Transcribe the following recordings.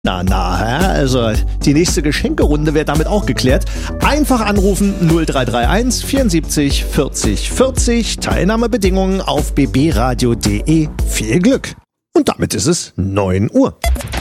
Also die nächste Geschenkerunde wäre damit auch geklärt. Einfach anrufen 0331 74 40 40. Teilnahmebedingungen auf bbradio.de. Viel Glück. Und damit ist es 9 Uhr.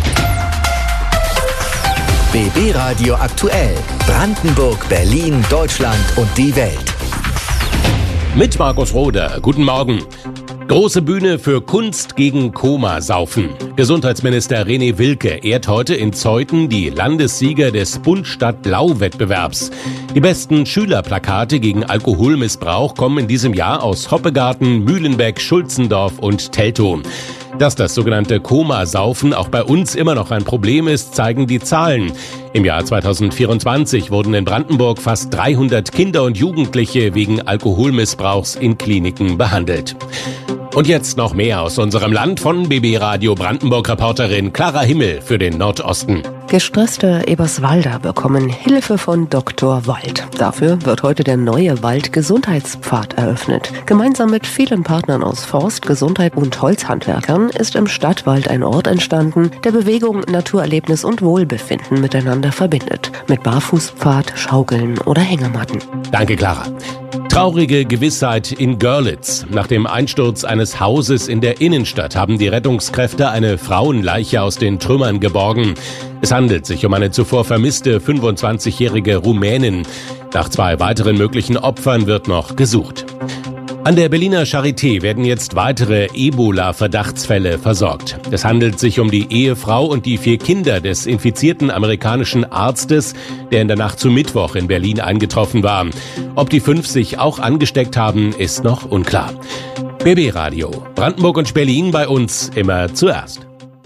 BB Radio aktuell. Brandenburg, Berlin, Deutschland und die Welt. Mit Markus Roder. Guten Morgen. Große Bühne für Kunst gegen Komasaufen. Gesundheitsminister René Wilke ehrt heute in Zeuthen die Landessieger des Bunt-Stadt-Blau-Wettbewerbs. Die besten Schülerplakate gegen Alkoholmissbrauch kommen in diesem Jahr aus Hoppegarten, Mühlenbeck, Schulzendorf und Teltow. Dass das sogenannte Komasaufen auch bei uns immer noch ein Problem ist, zeigen die Zahlen. Im Jahr 2024 wurden in Brandenburg fast 300 Kinder und Jugendliche wegen Alkoholmissbrauchs in Kliniken behandelt. Und jetzt noch mehr aus unserem Land von BB Radio Brandenburg-Reporterin Clara Himmel für den Nordosten. Gestresste Eberswalder bekommen Hilfe von Dr. Wald. Dafür wird heute der neue Wald-Gesundheitspfad eröffnet. Gemeinsam mit vielen Partnern aus Forst, Gesundheit und Holzhandwerkern ist im Stadtwald ein Ort entstanden, der Bewegung, Naturerlebnis und Wohlbefinden miteinander verbindet. Mit Barfußpfad, Schaukeln oder Hängematten. Danke, Clara. Traurige Gewissheit in Görlitz. Nach dem Einsturz eines Hauses in der Innenstadt haben die Rettungskräfte eine Frauenleiche aus den Trümmern geborgen. Es handelt sich um eine zuvor vermisste 25-jährige Rumänin. Nach 2 weiteren möglichen Opfern wird noch gesucht. An der Berliner Charité werden jetzt weitere Ebola-Verdachtsfälle versorgt. Es handelt sich um die Ehefrau und die 4 Kinder des infizierten amerikanischen Arztes, der in der Nacht zu Mittwoch in Berlin eingetroffen war. Ob die 5 sich auch angesteckt haben, ist noch unklar. BB Radio, Brandenburg und Berlin, bei uns immer zuerst.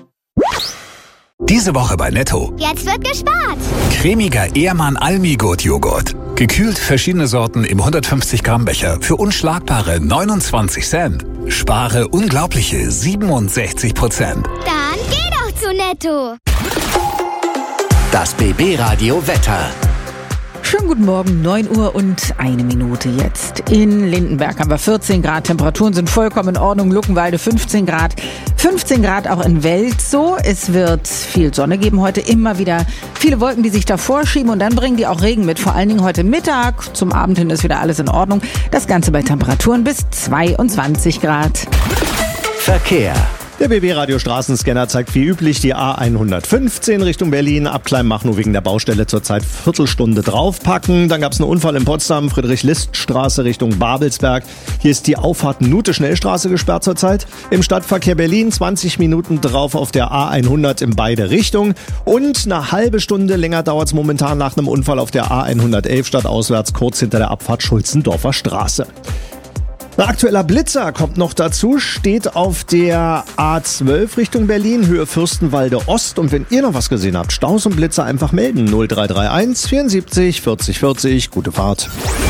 Diese Woche bei Netto. Jetzt wird gespart. Cremiger Ehrmann Almi-Gut-Joghurt. Gekühlt verschiedene Sorten im 150 Gramm Becher für unschlagbare 29 Cent. Spare unglaubliche 67%. Dann geh doch zu Netto. Das BB Radio Wetter. Schönen guten Morgen, 9 Uhr und 1 Minute jetzt. In Lindenberg haben wir 14 Grad, Temperaturen sind vollkommen in Ordnung, Luckenwalde 15 Grad. 15 Grad auch in Welzow. Es wird viel Sonne geben heute, immer wieder viele Wolken, die sich davor schieben und dann bringen die auch Regen mit. Vor allen Dingen heute Mittag, zum Abend hin ist wieder alles in Ordnung. Das Ganze bei Temperaturen bis 22 Grad. Verkehr. Der BB-Radio Straßenscanner zeigt wie üblich die A115 Richtung Berlin. Ab Kleinmachnow wegen der Baustelle zurzeit Viertelstunde draufpacken. Dann gab es einen Unfall in Potsdam, Friedrich-List-Straße Richtung Babelsberg. Hier ist die Auffahrt Nute-Schnellstraße gesperrt zurzeit. Im Stadtverkehr Berlin 20 Minuten drauf auf der A100 in beide Richtungen. Und eine halbe Stunde länger dauert es momentan nach einem Unfall auf der A111 stadtauswärts kurz hinter der Abfahrt Schulzendorfer Straße. Ein aktueller Blitzer kommt noch dazu, steht auf der A12 Richtung Berlin, Höhe Fürstenwalde Ost. Und wenn ihr noch was gesehen habt, Staus und Blitzer einfach melden. 0331 74 40 40. Gute Fahrt.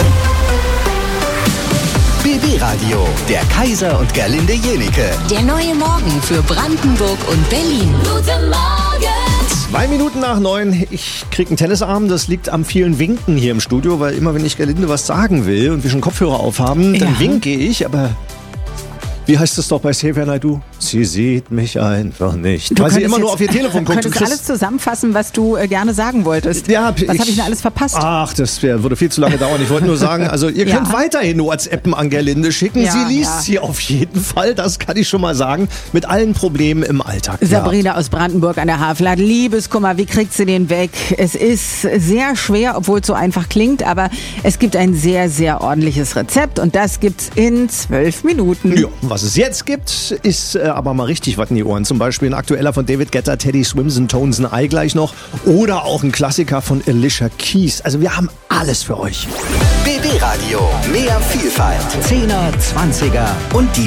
BB Radio, der Kaiser und Gerlinde Jenike. Der neue Morgen für Brandenburg und Berlin. Guten Morgen. 2 Minuten nach 9. Ich krieg einen Tennisarm. Das liegt am vielen Winken hier im Studio, weil immer wenn ich Gerlinde was sagen will und wir schon Kopfhörer aufhaben, dann winke ich, aber wie heißt es doch bei Xavier Naidoo? Sie sieht mich einfach nicht. Weil sie immer nur auf ihr Telefon guckt. Du könntest alles zusammenfassen, was du gerne sagen wolltest. Ja, was habe ich denn alles verpasst? Ach, das würde viel zu lange dauern. Ich wollte nur sagen, also ihr könnt weiterhin WhatsAppen an Gerlinde schicken. Ja, sie liest sie auf jeden Fall, das kann ich schon mal sagen, mit allen Problemen im Alltag. Sabrina aus Brandenburg an der Havel hat Liebeskummer. Wie kriegt sie den weg? Es ist sehr schwer, obwohl es so einfach klingt, aber es gibt ein sehr, sehr ordentliches Rezept und das gibt's in 12 Minuten. Ja, was es jetzt gibt, ist aber mal richtig was in die Ohren. Zum Beispiel ein aktueller von David Guetta, Teddy Swims and Tones and I gleich noch. Oder auch ein Klassiker von Alicia Keys. Also wir haben alles für euch. BB Radio, mehr Vielfalt. 10er, 20er und die